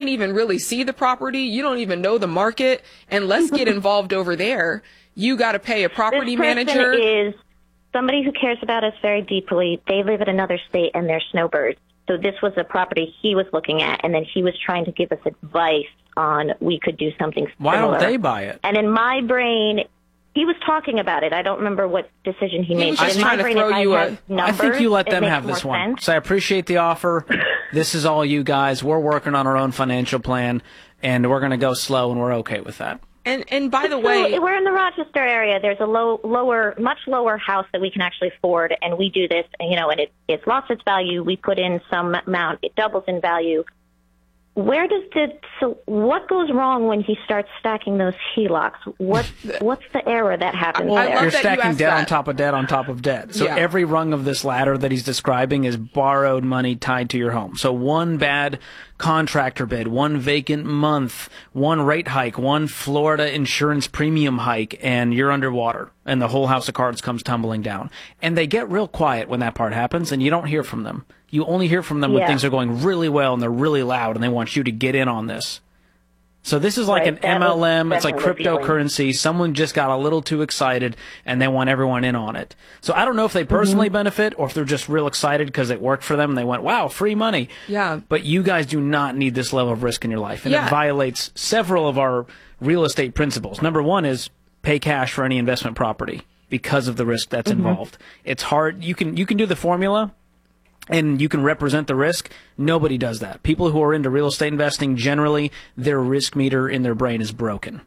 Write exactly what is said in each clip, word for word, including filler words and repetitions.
didn't even really see the property. You don't even know the market. And let's get involved over there. You got to pay a property this person manager. Is somebody who cares about us very deeply. They live in another state and they're snowbirds. So this was a property he was looking at, and then he was trying to give us advice on we could do something similar. Why don't they buy it? And in my brain, he was talking about it. I don't remember what decision he, he made. Was but just in trying my to brain, throw if you I, a, have numbers, I think you let them have this this one. sense. So I appreciate the offer. This is all you guys. We're working on our own financial plan, and we're going to go slow, and we're okay with that. And and by the So way, we're in the Rochester area. There's a low, lower, much lower house that we can actually afford, and we do this, and, you know, and it, it's lost its value. We put in some amount, it doubles in value. Where does the so what goes wrong when he starts stacking those H E L O Cs? What what's the error that happens Well, there? you're that you stacking asked debt on that. top of debt on top of debt. So Yeah. every rung of this ladder that he's describing is borrowed money tied to your home. So one bad contractor bid, one vacant month, one rate hike, one Florida insurance premium hike, and you're underwater, and the whole house of cards comes tumbling down. And they get real quiet when that part happens, and you don't hear from them. You only hear from them when Yeah. things are going really well and they're really loud and they want you to get in on this. So this is like Right, an that M L M. was It's like definitely the feeling. cryptocurrency. Someone just got a little too excited and they want everyone in on it. So I don't know if they personally Mm-hmm. benefit or if they're just real excited because it worked for them and they went, wow, free money. Yeah. But you guys do not need this level of risk in your life. And Yeah. it violates several of our real estate principles. Number one is pay cash for any investment property because of the risk that's Mm-hmm. involved. It's hard. You can, you can do the formula and you can represent the risk. Nobody does that. People who are into real estate investing, generally, their risk meter in their brain is broken.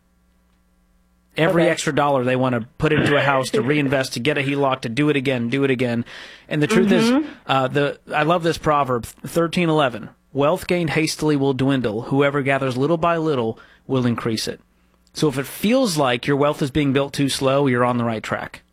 Every Okay. extra dollar they want to put into a house to reinvest, to get a H E L O C, to do it again, do it again. And the truth Mm-hmm. is, uh, the I love this proverb, thirteen eleven. Wealth gained hastily will dwindle. Whoever gathers little by little will increase it. So if it feels like your wealth is being built too slow, you're on the right track.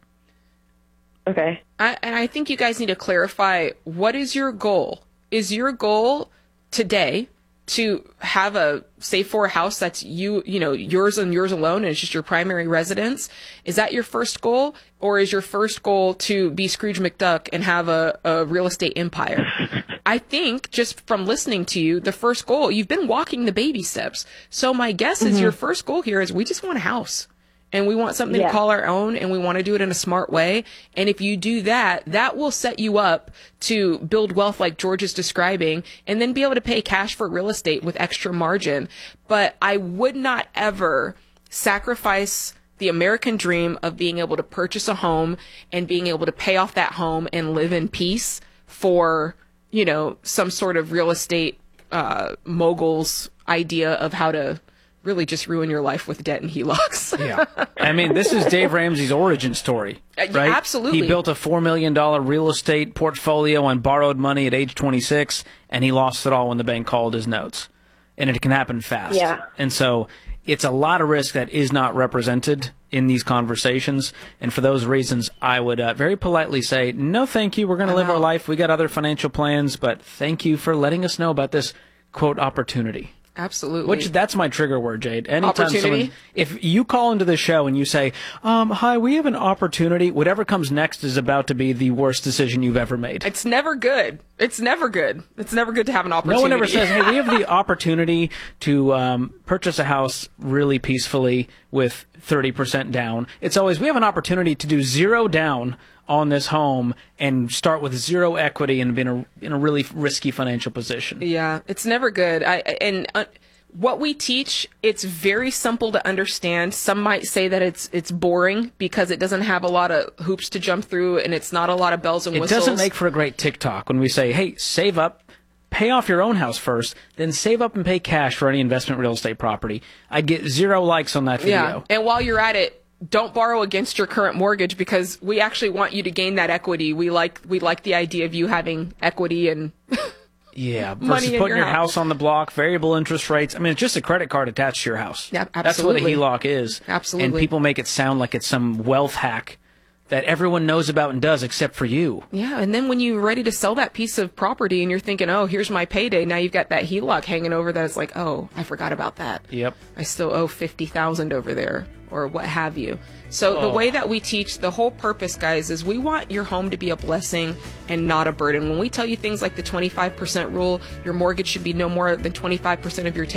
Okay. I, and I think you guys need to clarify, what is your goal? Is your goal today to have a save for a house that's you, you know, yours and yours alone, and it's just your primary residence? Is that your first goal? Or is your first goal to be Scrooge McDuck and have a, a real estate empire? I think just from listening to you, the first goal, you've been walking the baby steps. So my guess is your first goal here is we just want a house. And we want something Yeah. to call our own, and we want to do it in a smart way. And if you do that, that will set you up to build wealth like George is describing, and then be able to pay cash for real estate with extra margin. But I would not ever sacrifice the American dream of being able to purchase a home and being able to pay off that home and live in peace for, you know, some sort of real estate uh, mogul's idea of how to really just ruin your life with debt and H E L O Cs. Yeah. I mean, this is Dave Ramsey's origin story, Uh, right? absolutely. He built a four million dollars real estate portfolio on borrowed money at age twenty-six, and he lost it all when the bank called his notes. And it can happen fast. Yeah. And so it's a lot of risk that is not represented in these conversations. And for those reasons, I would uh, very politely say, no, thank you. We're going to live our life. We got other financial plans, but thank you for letting us know about this, quote, opportunity. Absolutely. Which, that's my trigger word, Jade. Anytime Opportunity? someone, if you call into the show and you say, um, hi, we have an opportunity, whatever comes next is about to be the worst decision you've ever made. It's never good. It's never good. It's never good to have an opportunity. No one ever says, hey, we have the opportunity to um, purchase a house really peacefully with thirty percent down. It's always, we have an opportunity to do zero down on this home and start with zero equity and be in a, in a really risky financial position. Yeah, it's never good. I and uh, what we teach, it's very simple to understand. Some might say that it's it's boring because it doesn't have a lot of hoops to jump through and it's not a lot of bells and It whistles. doesn't make for a great TikTok when we say, hey, save up, pay off your own house first, then save up and pay cash for any investment real estate property. I'd get zero likes on that video. Yeah, and while you're at it, don't borrow against your current mortgage because we actually want you to gain that equity. We like we like the idea of you having equity and Yeah, money versus in putting your your house house. on the block, variable interest rates. I mean, it's just a credit card attached to your house. Yeah, That's what a absolutely. H E L O C is. Absolutely. And people make it sound like it's some wealth hack that everyone knows about and does except for you. yeah. And then when you're ready to sell that piece of property and you're thinking, oh, here's my payday. Now you've got that H E L O C hanging over that. It's like, oh, I forgot about that. Yep. I still owe fifty thousand over there or what have you. So the Oh. way that we teach, the whole purpose, guys, is we want your home to be a blessing and not a burden. When we tell you things like the twenty-five percent rule, your mortgage should be no more than twenty-five percent of your